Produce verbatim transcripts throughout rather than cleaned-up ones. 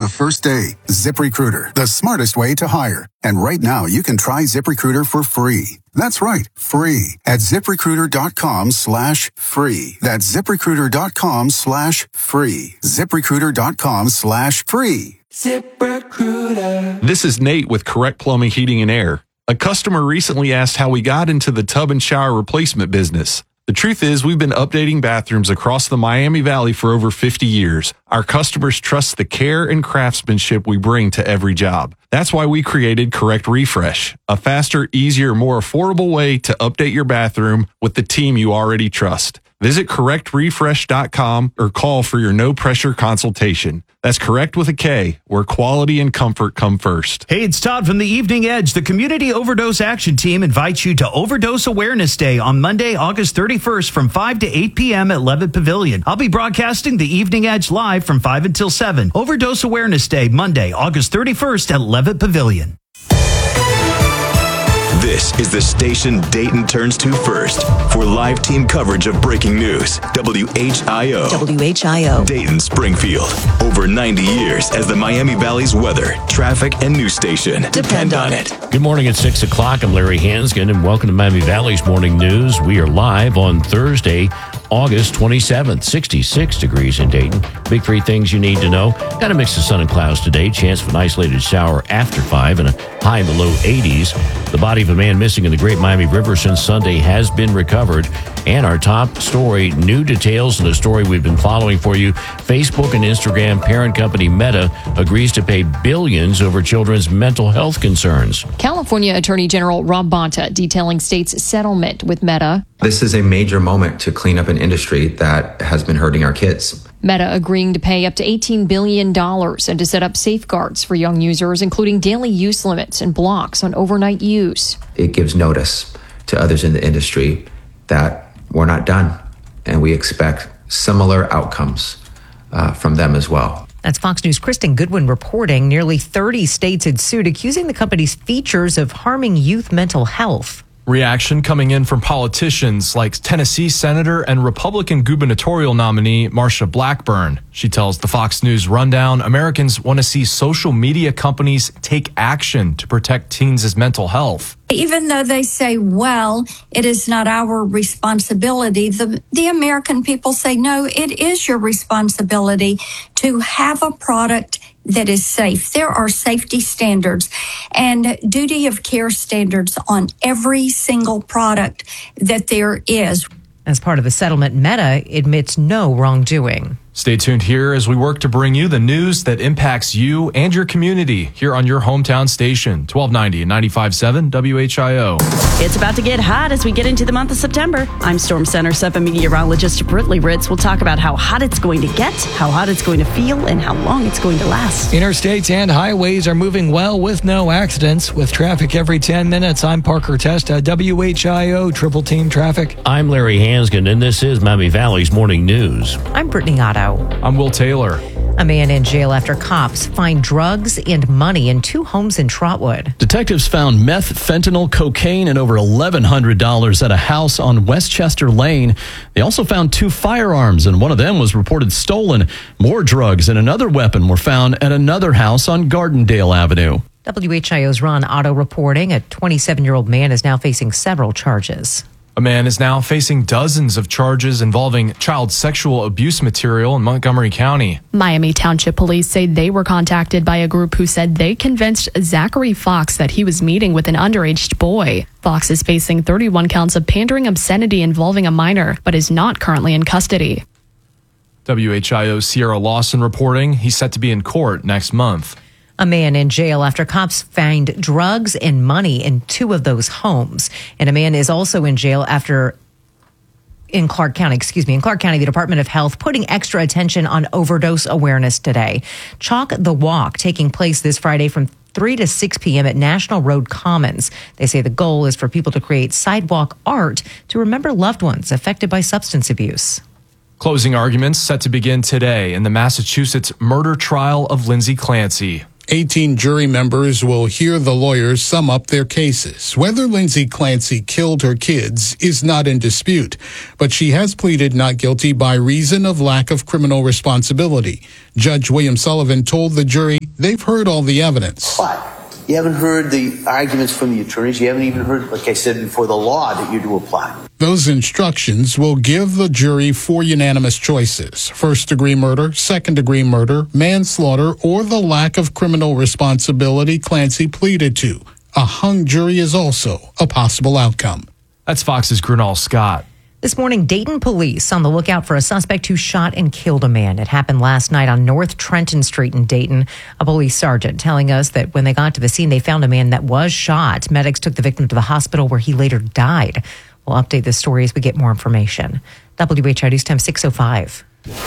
first day. ZipRecruiter, the smartest way to hire. And right now, you can try ZipRecruiter for free. That's right, free at ZipRecruiter.com slash free. That's ZipRecruiter.com slash free. ZipRecruiter.com slash free. ZipRecruiter. This is Nate with Correct Plumbing, Heating, and Air. A customer recently asked how we got into the tub and shower replacement business. The truth is, we've been updating bathrooms across the Miami Valley for over fifty years. Our customers trust the care and craftsmanship we bring to every job. That's why we created Correct Refresh, a faster, easier, more affordable way to update your bathroom with the team you already trust. Visit correct refresh dot com or call for your no-pressure consultation. That's Correct with a K, where quality and comfort come first. Hey, it's Todd from the Evening Edge. The Community Overdose Action Team invites you to Overdose Awareness Day on Monday, August thirty-first from five to eight p.m. at Levitt Pavilion. I'll be broadcasting the Evening Edge live from five until seven. Overdose Awareness Day, Monday, August thirty-first at Levitt Pavilion. This is the station Dayton turns to first for live team coverage of breaking news. W H I O. W H I O. Dayton, Springfield. Over ninety years as the Miami Valley's weather, traffic, and news station. Depend on it. Good morning at six o'clock. I'm Larry Hansgen, and welcome to Miami Valley's Morning News. We are live on Thursday, August twenty-seventh, sixty-six degrees in Dayton. Big three things you need to know. Got a mix of sun and clouds today. Chance of an isolated shower after five and a high in the low eighties. The body of a man missing in the Great Miami River since Sunday has been recovered. And our top story, new details in a story we've been following for you. Facebook and Instagram parent company Meta agrees to pay billions over children's mental health concerns. California Attorney General Rob Bonta detailing state's settlement with Meta. This is a major moment to clean up an industry that has been hurting our kids. Meta agreeing to pay up to eighteen billion dollars and to set up safeguards for young users, including daily use limits and blocks on overnight use. It gives notice to others in the industry that we're not done, and we expect similar outcomes uh, from them as well. That's Fox News' Kristen Goodwin reporting. Nearly thirty states had sued, accusing the company's features of harming youth mental health. Reaction coming in from politicians like Tennessee Senator and Republican gubernatorial nominee Marsha Blackburn. She tells the Fox News Rundown, Americans want to see social media companies take action to protect teens' mental health. Even though they say, well, it is not our responsibility, the, the American people say, no, it is your responsibility to have a product that is safe. There are safety standards and duty of care standards on every single product that there is. As part of the settlement, Meta admits no wrongdoing. Stay tuned here as we work to bring you the news that impacts you and your community here on your hometown station, twelve ninety and ninety-five point seven W H I O. It's about to get hot as we get into the month of September. I'm Storm Center seven meteorologist Britley Ritz. We'll talk about how hot it's going to get, how hot it's going to feel, and how long it's going to last. Interstates and highways are moving well with no accidents. With traffic every ten minutes, I'm Parker Testa, W H I O Triple Team Traffic. I'm Larry Hansgen, and this is Miami Valley's Morning News. I'm Brittany Otto. I'm Will Taylor. A man in jail after cops find drugs and money in two homes in Trotwood. Detectives found meth, fentanyl, cocaine, and over eleven hundred dollars at a house on Westchester Lane. They also found two firearms, and one of them was reported stolen. More drugs and another weapon were found at another house on Gardendale Avenue. W H I O's Ron Otto reporting a twenty-seven-year-old man is now facing several charges. A man is now facing dozens of charges involving child sexual abuse material in Montgomery County. Miami Township Police say they were contacted by a group who said they convinced Zachary Fox that he was meeting with an underage boy. Fox is facing thirty-one counts of pandering obscenity involving a minor, but is not currently in custody. W H I O's Sierra Lawson reporting he's set to be in court next month. A man in jail after cops find drugs and money in two of those homes. And a man is also in jail after, in Clark County, excuse me, in Clark County, the Department of Health putting extra attention on overdose awareness today. Chalk the Walk taking place this Friday from three to six p.m. at National Road Commons. They say the goal is for people to create sidewalk art to remember loved ones affected by substance abuse. Closing arguments set to begin today in the Massachusetts murder trial of Lindsay Clancy. eighteen jury members will hear the lawyers sum up their cases. Whether Lindsay Clancy killed her kids is not in dispute, but she has pleaded not guilty by reason of lack of criminal responsibility. Judge William Sullivan told the jury they've heard all the evidence. But you haven't heard the arguments from the attorneys. You haven't even heard, like I said before, the law that you're to apply. Those instructions will give the jury four unanimous choices: first-degree murder, second-degree murder, manslaughter, or the lack of criminal responsibility Clancy pleaded to. A hung jury is also a possible outcome. That's Fox's Grunal Scott. This morning, Dayton police on the lookout for a suspect who shot and killed a man. It happened last night on North Trenton Street in Dayton. A police sergeant telling us that when they got to the scene, they found a man that was shot. Medics took the victim to the hospital where he later died. We'll update this story as we get more information. W H I News Time six oh five.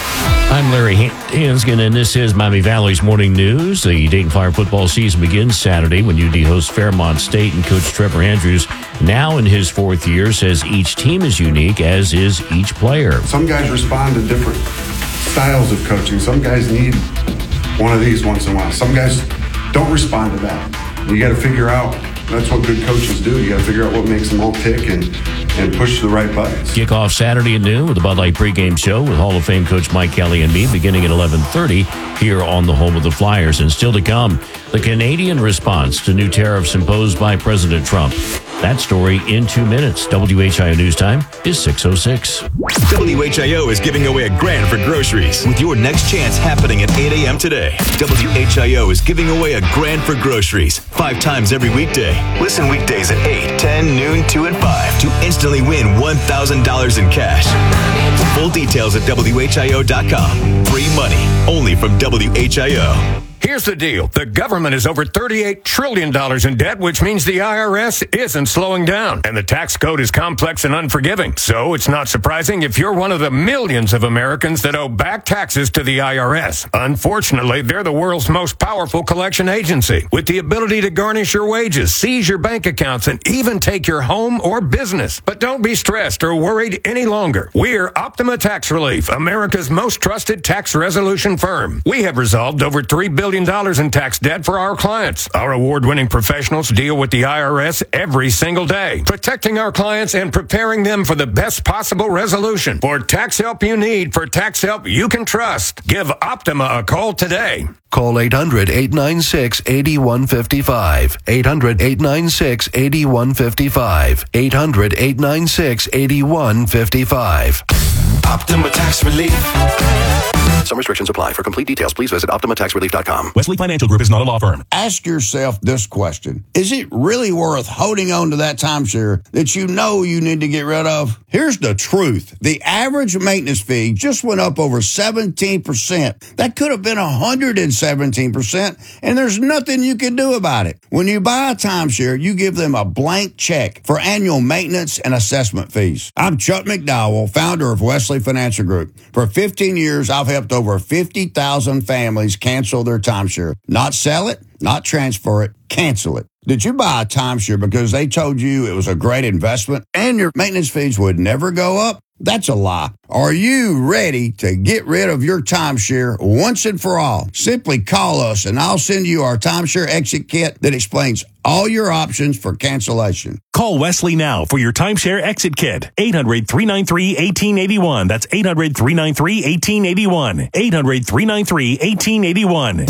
I'm Larry Hansgen, and this is Miami Valley's Morning News. The Dayton Fire football season begins Saturday when U D hosts Fairmont State, and Coach Trevor Andrews, now in his fourth year, says each team is unique, as is each player. Some guys respond to different styles of coaching. Some guys need one of these once in a while. Some guys don't respond to that. You got to figure out. That's what good coaches do. You got to figure out what makes them all tick and, and push the right buttons. Kickoff Saturday at noon with the Bud Light pregame show with Hall of Fame coach Mike Kelly and me, beginning at eleven thirty here on the home of the Flyers. And still to come, the Canadian response to new tariffs imposed by President Trump. That story in two minutes. W H I O News Time is six oh six. W H I O is giving away a grand for groceries with your next chance happening at eight a.m. today. W H I O is giving away a grand for groceries five times every weekday. Listen weekdays at eight, ten, noon, two, and five to instantly win one thousand dollars in cash. Full details at W H I O dot com. Free money only from W H I O. Here's the deal. The government is over thirty-eight trillion dollars in debt, which means the I R S isn't slowing down. And the tax code is complex and unforgiving. So it's not surprising if you're one of the millions of Americans that owe back taxes to the I R S. Unfortunately, they're the world's most powerful collection agency, with the ability to garnish your wages, seize your bank accounts, and even take your home or business. But don't be stressed or worried any longer. We're Optima Tax Relief, America's most trusted tax resolution firm. We have resolved over three billion dollars in tax debt for our clients. Our award-winning professionals deal with the I R S every single day, protecting our clients and preparing them for the best possible resolution. For tax help you need, for tax help you can trust, give Optima a call today. Call eight hundred, eight nine six, eight one five five. eight hundred, eight nine six, eight one five five. eight hundred, eight nine six, eight one five five. Optima Tax Relief. Some restrictions apply. For complete details, please visit Optima Tax Relief dot com. Wesley Financial Group is not a law firm. Ask yourself this question. Is it really worth holding on to that timeshare that you know you need to get rid of? Here's the truth. The average maintenance fee just went up over seventeen percent. That could have been one hundred seventeen percent, and there's nothing you can do about it. When you buy a timeshare, you give them a blank check for annual maintenance and assessment fees. I'm Chuck McDowell, founder of Wesley Financial Group. For fifteen years, I've helped over fifty thousand families cancel their timeshare. Not sell it, not transfer it, cancel it. Did you buy a timeshare because they told you it was a great investment and your maintenance fees would never go up? That's a lie. Are you ready to get rid of your timeshare once and for all? Simply call us and I'll send you our timeshare exit kit that explains all your options for cancellation. Call Wesley now for your timeshare exit kit. eight hundred, three nine three, one eight eight one. That's eight hundred, three nine three, one eight eight one. eight hundred, three nine three, one eight eight one.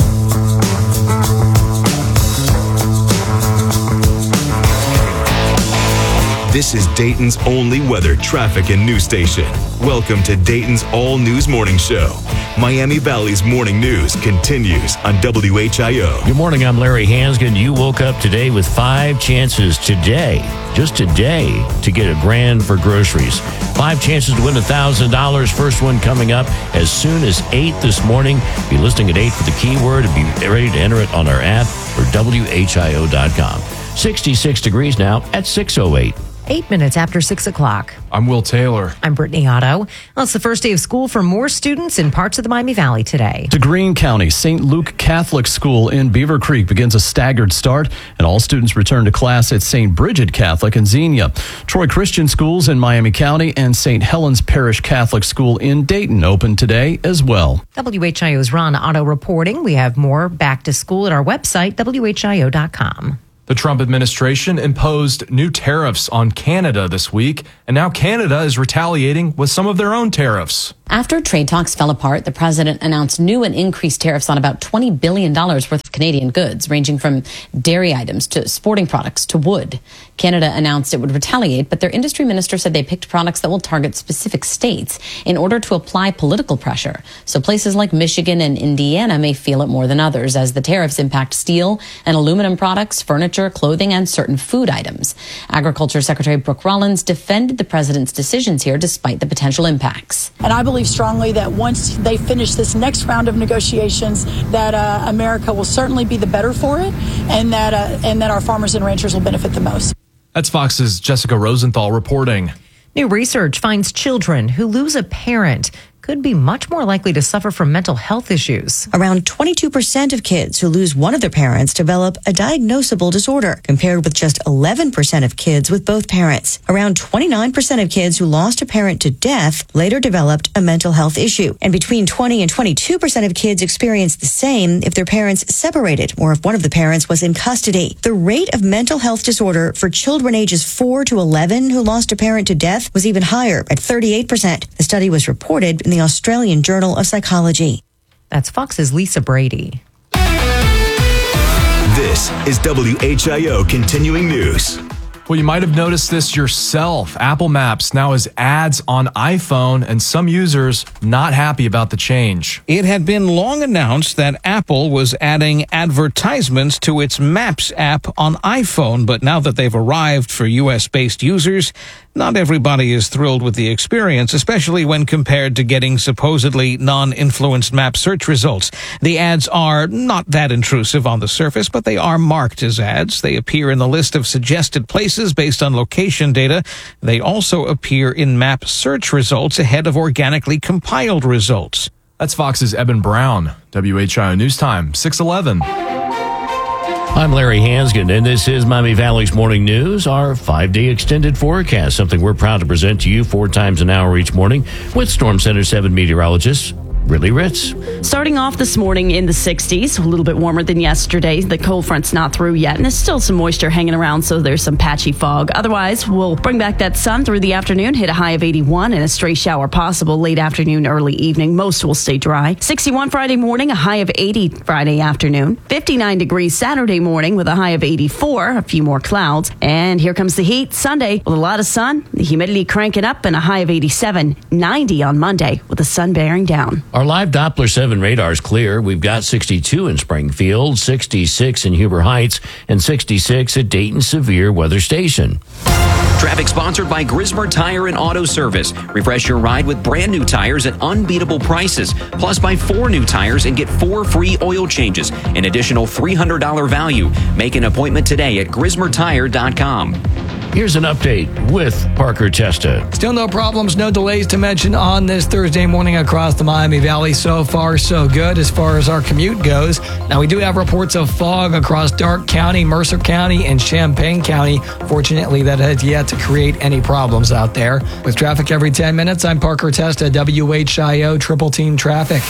This is Dayton's only weather, traffic, and news station. Welcome to Dayton's All News Morning Show. Miami Valley's morning news continues on W H I O. Good morning, I'm Larry Hansgen. You woke up today with five chances today, just today, to get a grand for groceries. Five chances to win one thousand dollars. First one coming up as soon as eight this morning. Be listening at eight for the keyword and be ready to enter it on our app or W H I O dot com. sixty-six degrees now at six oh eight. Eight minutes after six o'clock. I'm Will Taylor. I'm Brittany Otto. Well, it's the first day of school for more students in parts of the Miami Valley today. To Greene County, Saint Luke Catholic School in Beaver Creek begins a staggered start, and all students return to class at Saint Bridget Catholic in Xenia. Troy Christian Schools in Miami County and Saint Helens Parish Catholic School in Dayton open today as well. W H I O's Ron Otto reporting. We have more back to school at our website, W H I O dot com. The Trump administration imposed new tariffs on Canada this week, and now Canada is retaliating with some of their own tariffs. After trade talks fell apart, the president announced new and increased tariffs on about twenty billion dollars worth of Canadian goods, ranging from dairy items to sporting products to wood. Canada announced it would retaliate, but their industry minister said they picked products that will target specific states in order to apply political pressure. So places like Michigan and Indiana may feel it more than others, as the tariffs impact steel and aluminum products, furniture, clothing, and certain food items. Agriculture Secretary Brooke Rollins defended the president's decisions here despite the potential impacts. And I believe strongly that once they finish this next round of negotiations, that uh, America will certainly be the better for it, and that uh, and that our farmers and ranchers will benefit the most. That's Fox's Jessica Rosenthal reporting. New research finds children who lose a parent could be much more likely to suffer from mental health issues. Around twenty-two percent of kids who lose one of their parents develop a diagnosable disorder, compared with just eleven percent of kids with both parents. Around twenty-nine percent of kids who lost a parent to death later developed a mental health issue. And between twenty and twenty-two percent of kids experienced the same if their parents separated or if one of the parents was in custody. The rate of mental health disorder for children ages four to eleven who lost a parent to death was even higher at thirty-eight percent. The study was reported in the Australian Journal of Psychology. That's Fox's Lisa Brady. This is W H I O Continuing News. Well, you might have noticed this yourself. Apple Maps now has ads on iPhone, and some users not happy about the change. It had been long announced that Apple was adding advertisements to its Maps app on iPhone, but now that they've arrived for U S-based users, not everybody is thrilled with the experience, especially when compared to getting supposedly non-influenced map search results. The ads are not that intrusive on the surface, but they are marked as ads. They appear in the list of suggested places based on location data. They also appear in map search results ahead of organically compiled results. That's Fox's Eben Brown. W H I O News Time, six eleven. I'm Larry Hansgen, and this is Miami Valley's Morning News, our five-day extended forecast, something we're proud to present to you four times an hour each morning with Storm Center seven meteorologist Ridley Ritz. Starting off this morning in the sixties, a little bit warmer than yesterday. The cold front's not through yet, and there's still some moisture hanging around, so there's some patchy fog. Otherwise, we'll bring back that sun through the afternoon, hit a high of eighty-one, and a stray shower possible late afternoon, early evening. Most will stay dry. sixty-one Friday morning, a high of eighty Friday afternoon. fifty-nine degrees Saturday morning with a high of eighty-four, a few more clouds. And here comes the heat Sunday with a lot of sun, the humidity cranking up, and a high of eighty-seven. ninety on Monday with the sun bearing down. Our live Doppler seven radar is clear. We've got sixty-two in Springfield, sixty-six in Huber Heights, and sixty-six at Dayton Severe Weather Station. Traffic sponsored by Grismer Tire and Auto Service. Refresh your ride with brand new tires at unbeatable prices. Plus, buy four new tires and get four free oil changes. An additional three hundred dollars value. Make an appointment today at grismer tire dot com. Here's an update with Parker Testa. Still no problems, no delays to mention on this Thursday morning across the Miami Valley. So far, so good as far as our commute goes. Now, we do have reports of fog across Darke County, Mercer County, and Champaign County. Fortunately, that has yet to create any problems out there. With traffic every ten minutes, I'm Parker Testa, W H I O Triple Team Traffic.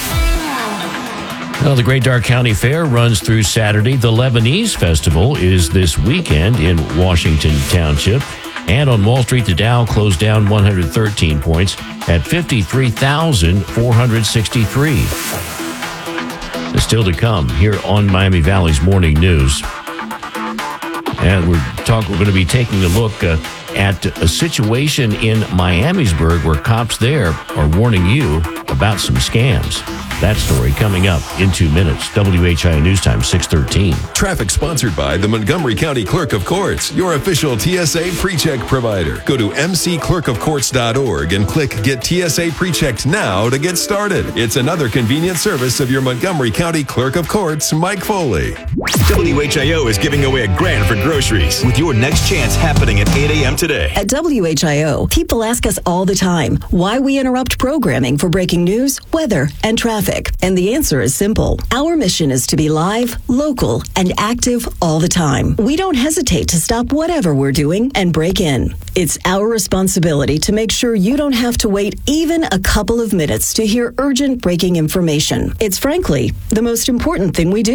Well, the Great Darke County Fair runs through Saturday. The Lebanese Festival is this weekend in Washington Township. And on Wall Street, the Dow closed down one hundred thirteen points at fifty-three thousand four hundred sixty-three. Still to come here on Miami Valley's Morning News. And we're talking. We're going to be taking a look uh, at a situation in Miamisburg where cops there are warning you about some scams. That story coming up in two minutes. W H I O News Time, six thirteen. Traffic sponsored by the Montgomery County Clerk of Courts, your official T S A PreCheck provider. Go to m c clerk of courts dot org and click Get T S A PreChecked now to get started. It's another convenient service of your Montgomery County Clerk of Courts, Mike Foley. W H I O is giving away a grand for groceries with your next chance happening at eight a.m. today. At W H I O, people ask us all the time why we interrupt programming for breaking news, weather, and traffic. And the answer is simple. Our mission is to be live, local, and active all the time. We don't hesitate to stop whatever we're doing and break in. It's our responsibility to make sure you don't have to wait even a couple of minutes to hear urgent breaking information. It's frankly the most important thing we do.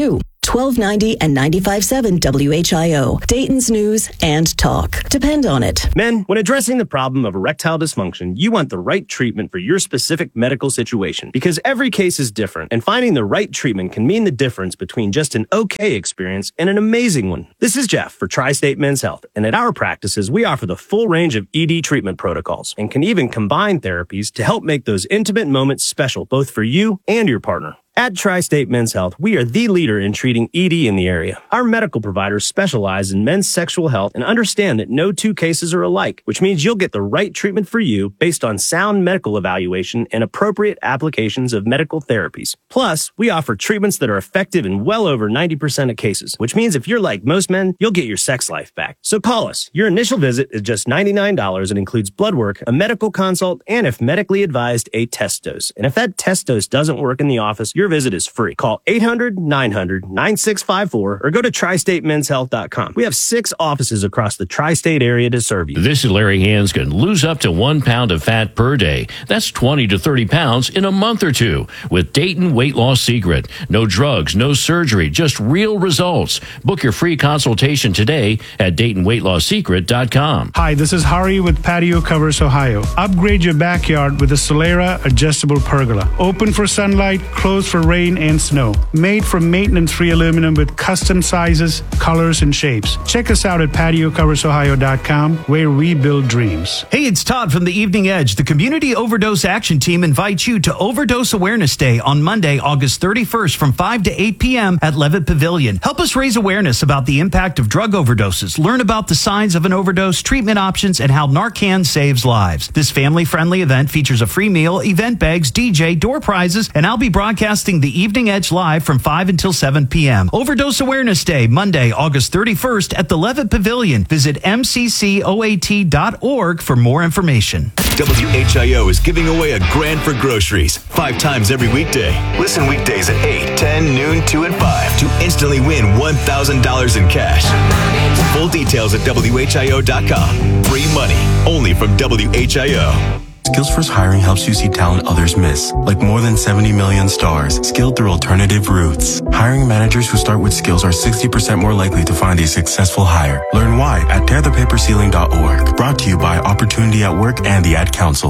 twelve ninety and ninety-five point seven W H I O, Dayton's News and Talk. Depend on it. Men, when addressing the problem of erectile dysfunction, you want the right treatment for your specific medical situation because every case is different, and finding the right treatment can mean the difference between just an okay experience and an amazing one. This is Jeff for Tri-State Men's Health, and at our practices, we offer the full range of E D treatment protocols and can even combine therapies to help make those intimate moments special both for you and your partner. At Tri-State Men's Health, we are the leader in treating E D in the area. Our medical providers specialize in men's sexual health and understand that no two cases are alike, which means you'll get the right treatment for you based on sound medical evaluation and appropriate applications of medical therapies. Plus, we offer treatments that are effective in well over ninety percent of cases, which means if you're like most men, you'll get your sex life back. So call us. Your initial visit is just ninety-nine dollars and includes blood work, a medical consult, and if medically advised, a test dose. And if that test dose doesn't work in the office, you're visit is free. Call eight hundred, nine hundred, nine six five four or go to tri state men's health dot com. We have six offices across the tri-state area to serve you. This is Larry Hanskin. Lose up to one pound of fat per day. That's twenty to thirty pounds in a month or two with Dayton Weight Loss Secret. No drugs, no surgery, just real results. Book your free consultation today at Dayton Weight Loss Secret dot com. Hi, this is Hari with Patio Covers Ohio. Upgrade your backyard with the Solera adjustable pergola. Open for sunlight, closed for rain and snow. Made from maintenance-free aluminum with custom sizes, colors, and shapes. Check us out at patio covers ohio dot com, where we build dreams. Hey, it's Todd from the Evening Edge. The Community Overdose Action Team invites you to Overdose Awareness Day on Monday, August thirty-first from five to eight p.m. at Levitt Pavilion. Help us raise awareness about the impact of drug overdoses. Learn about the signs of an overdose, treatment options, and how Narcan saves lives. This family-friendly event features a free meal, event bags, D J, door prizes, and I'll be broadcasting the Evening Edge live from five until seven p.m. Overdose Awareness Day, Monday, August thirty-first at the Levitt Pavilion. Visit m c c o a t dot org for more information. W H I O is giving away a grand for groceries five times every weekday. Listen weekdays at eight, ten, noon, two, and five to instantly win one thousand dollars in cash. Full details at W H I O dot com. Free money only from W H I O. Skills First Hiring helps you see talent others miss, like more than seventy million stars, skilled through alternative routes. Hiring managers who start with skills are sixty percent more likely to find a successful hire. Learn why at tear the paper ceiling dot org. Brought to you by Opportunity at Work and the Ad Council.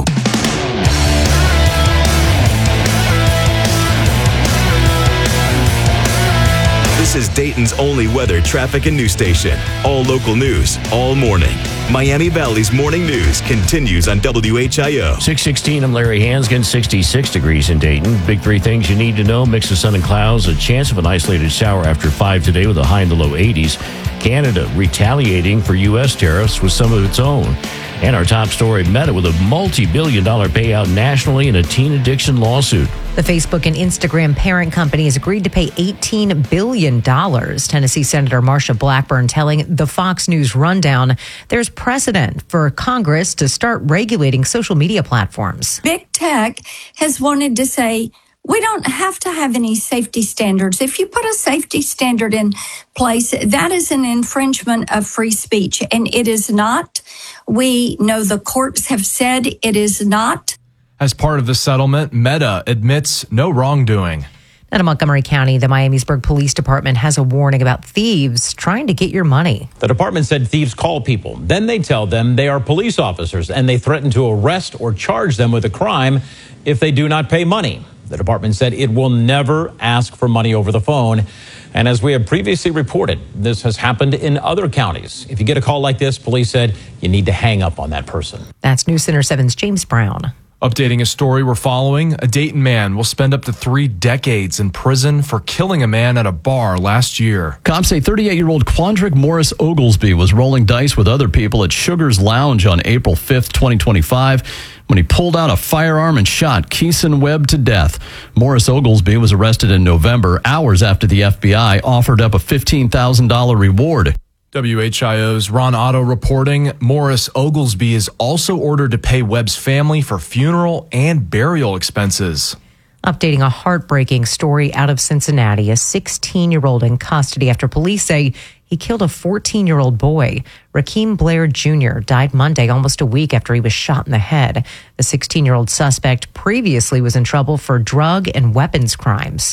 This is Dayton's only weather, traffic, and news station. All local news, all morning. Miami Valley's morning news continues on W H I O. six sixteen, I'm Larry Hanskin, sixty-six degrees in Dayton. Big three things you need to know. Mix of sun and clouds, a chance of an isolated shower after five today with a high in the low eighties. Canada retaliating for U S tariffs with some of its own. And our top story, Meta with a multi-billion dollar payout nationally in a teen addiction lawsuit. The Facebook and Instagram parent company has agreed to pay eighteen billion dollars. Tennessee Senator Marsha Blackburn telling the Fox News Rundown there's precedent for Congress to start regulating social media platforms. Big tech has wanted to say, we don't have to have any safety standards. If you put a safety standard in place, that is an infringement of free speech, and it is not. We know the courts have said it is not. As part of the settlement, Meta admits no wrongdoing. Out of Montgomery County, the Miamisburg Police Department has a warning about thieves trying to get your money. The department said thieves call people. Then they tell them they are police officers, and they threaten to arrest or charge them with a crime if they do not pay money. The department said it will never ask for money over the phone. And as we have previously reported, this has happened in other counties. If you get a call like this, police said you need to hang up on that person. That's News Center seven's James Brown. Updating a story we're following, a Dayton man will spend up to three decades in prison for killing a man at a bar last year. Cops say thirty-eight-year-old Quandrick Morris Oglesby was rolling dice with other people at Sugar's Lounge on April fifth, twenty twenty-five, when he pulled out a firearm and shot Keeson Webb to death. Morris Oglesby was arrested in November, hours after the F B I offered up a fifteen thousand dollars reward. W H I O's Ron Otto reporting Morris Oglesby is also ordered to pay Webb's family for funeral and burial expenses. Updating a heartbreaking story out of Cincinnati, a sixteen-year-old in custody after police say he killed a fourteen-year-old boy. Rakeem Blair Junior died Monday, almost a week after he was shot in the head. The sixteen-year-old suspect previously was in trouble for drug and weapons crimes.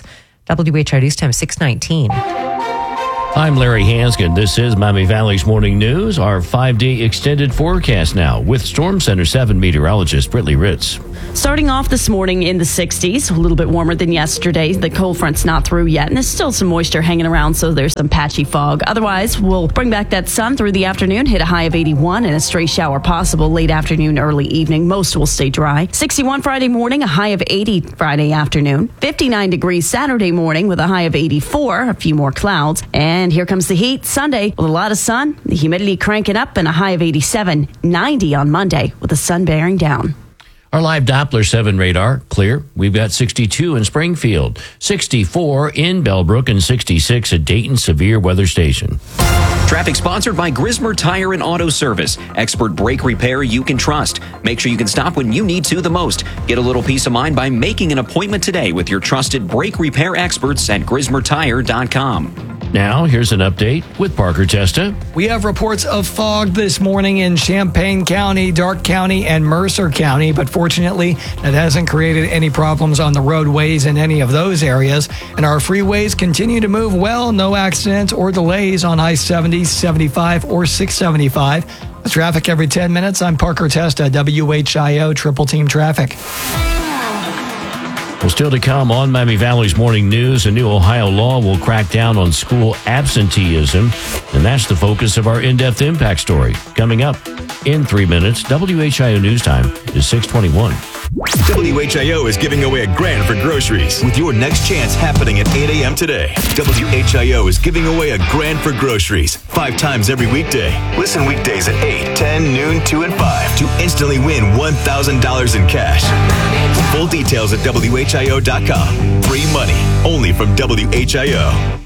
W H I O News Time, six nineteen. I'm Larry Hanskin. This is Miami Valley's Morning News, our five-day extended forecast now with Storm Center seven meteorologist Brittany Ritz. Starting off this morning in the sixties, a little bit warmer than yesterday. The cold front's not through yet, and there's still some moisture hanging around, so there's some patchy fog. Otherwise, we'll bring back that sun through the afternoon, hit a high of eighty-one, and a stray shower possible late afternoon, early evening. Most will stay dry. sixty-one Friday morning, a high of eighty Friday afternoon. fifty-nine degrees Saturday morning with a high of eighty-four, a few more clouds. And here comes the heat Sunday with a lot of sun, the humidity cranking up, and a high of eighty-seven. ninety on Monday with the sun bearing down. Our live Doppler seven radar, clear. We've got sixty-two in Springfield, sixty-four in Bellbrook, and sixty-six at Dayton Severe Weather Station. Traffic sponsored by Grismer Tire and Auto Service. Expert brake repair you can trust. Make sure you can stop when you need to the most. Get a little peace of mind by making an appointment today with your trusted brake repair experts at grismer tire dot com. Now, here's an update with Parker Testa. We have reports of fog this morning in Champaign County, Darke County, and Mercer County, but fortunately, that hasn't created any problems on the roadways in any of those areas. And our freeways continue to move well. No accidents or delays on I seventy, seventy-five, or six seventy-five. The traffic every ten minutes. I'm Parker Testa, W H I O Triple Team Traffic. Well, still to come on Miami Valley's Morning News, a new Ohio law will crack down on school absenteeism, and that's the focus of our in-depth impact story. Coming up in three minutes, W H I O News Time is six twenty-one. W H I O is giving away a grand for groceries with your next chance happening at eight a.m. today. W H I O is giving away a grand for groceries five times every weekday. Listen weekdays at eight, ten, noon, two, and five to instantly win one thousand dollars in cash. Full details at W H I O dot com. Free money only from W H I O.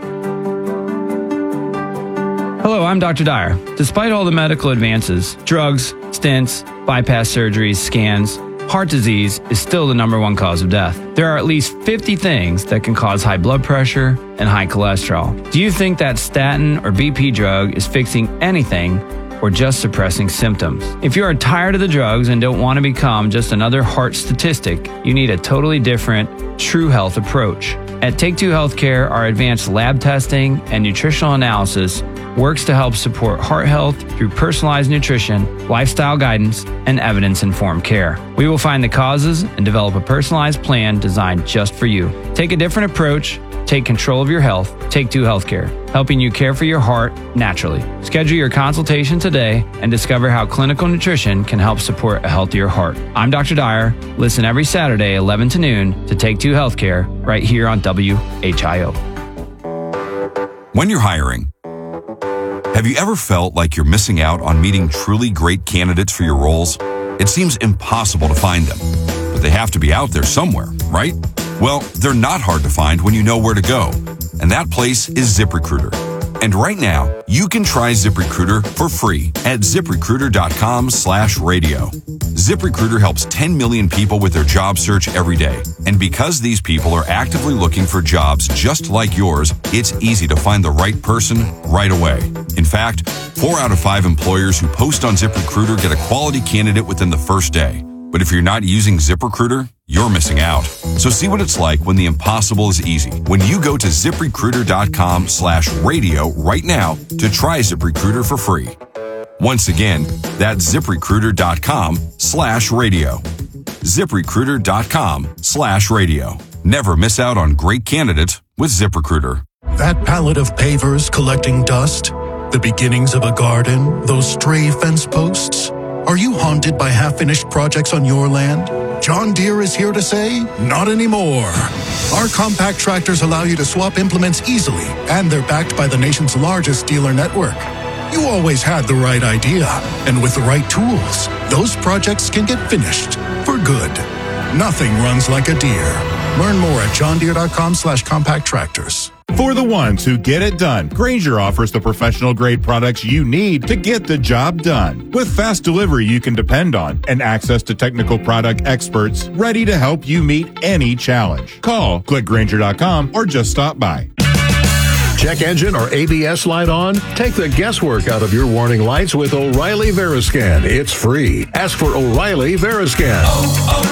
Hello, I'm Doctor Dyer. Despite all the medical advances, drugs, stents, bypass surgeries, scans, heart disease is still the number one cause of death. There are at least fifty things that can cause high blood pressure and high cholesterol. Do you think that statin or B P drug is fixing anything or just suppressing symptoms? If you are tired of the drugs and don't want to become just another heart statistic, you need a totally different, true health approach. At Take Two Healthcare, our advanced lab testing and nutritional analysis works to help support heart health through personalized nutrition, lifestyle guidance, and evidence-informed care. We will find the causes and develop a personalized plan designed just for you. Take a different approach. Take control of your health. Take Two Healthcare, helping you care for your heart naturally. Schedule your consultation today and discover how clinical nutrition can help support a healthier heart. I'm Doctor Dyer. Listen every Saturday, eleven to noon, to Take Two Healthcare right here on W H I O. When you're hiring, have you ever felt like you're missing out on meeting truly great candidates for your roles? It seems impossible to find them, but they have to be out there somewhere, right? Well, they're not hard to find when you know where to go, and that place is ZipRecruiter. And right now, you can try ZipRecruiter for free at ZipRecruiter.com slash radio. ZipRecruiter helps ten million people with their job search every day. And because these people are actively looking for jobs just like yours, it's easy to find the right person right away. In fact, four out of five employers who post on ZipRecruiter get a quality candidate within the first day. But if you're not using ZipRecruiter, you're missing out. So see what it's like when the impossible is easy. When you go to ZipRecruiter.com slash radio right now to try ZipRecruiter for free. Once again, that's ZipRecruiter.com slash radio. ZipRecruiter.com slash radio. Never miss out on great candidates with ZipRecruiter. That pallet of pavers collecting dust, the beginnings of a garden, those stray fence posts. Are you haunted by half-finished projects on your land? John Deere is here to say, not anymore. Our compact tractors allow you to swap implements easily, and they're backed by the nation's largest dealer network. You always had the right idea, and with the right tools, those projects can get finished for good. Nothing runs like a Deere. Learn more at johndeere.com slash compact tractors. For the ones who get it done, Grainger offers the professional-grade products you need to get the job done. With fast delivery you can depend on and access to technical product experts ready to help you meet any challenge. Call, click Grainger dot com, or just stop by. Check engine or A B S light on? Take the guesswork out of your warning lights with O'Reilly Veriscan. It's free. Ask for O'Reilly Veriscan. Oh, oh.